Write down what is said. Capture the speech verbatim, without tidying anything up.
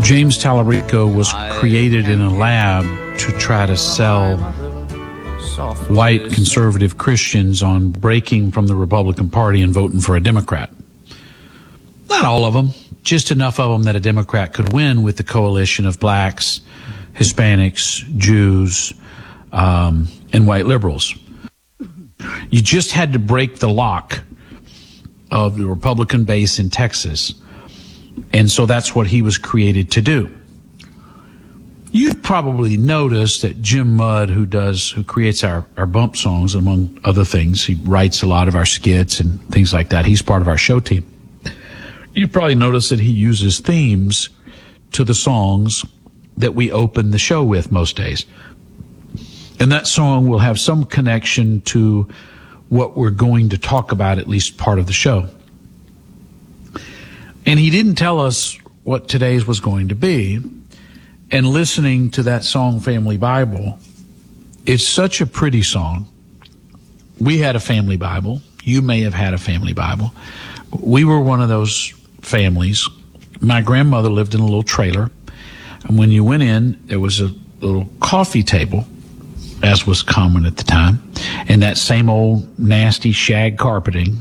James Tallarico was created in a lab to try to sell white conservative Christians on breaking from the Republican Party and voting for a Democrat. Not all of them, just enough of them that a Democrat could win with the coalition of blacks, Hispanics, Jews, um, and white liberals. You just had to break the lock of the Republican base in Texas. And so that's what he was created to do. You've probably noticed that Jim Mudd, who does, who creates our, our bump songs, among other things, he writes a lot of our skits and things like that. He's part of our show team. You probably noticed that he uses themes to the songs that we open the show with most days. And that song will have some connection to what we're going to talk about, at least part of the show. And he didn't tell us what today's was going to be. And listening to that song, Family Bible, it's such a pretty song. We had a family Bible. You may have had a family Bible. We were one of those families. My grandmother lived in a little trailer. And when you went in, there was a little coffee table, as was common at the time, and that same old nasty shag carpeting